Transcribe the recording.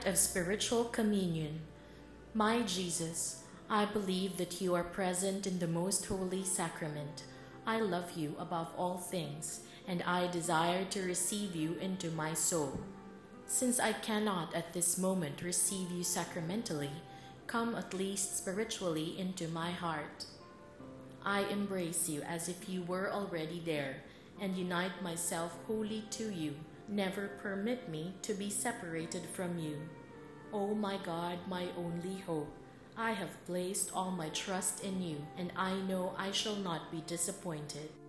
act of spiritual communion. My Jesus, I believe that you are present in the most holy sacrament. I love you above all things, and I desire to receive you into my soul. Since I cannot at this moment receive you sacramentally, come at least spiritually into my heart. I embrace you as if you were already there, and unite myself wholly to you. Never permit me to be separated from you. O my God, my only hope, I have placed all my trust in you, and I know I shall not be disappointed.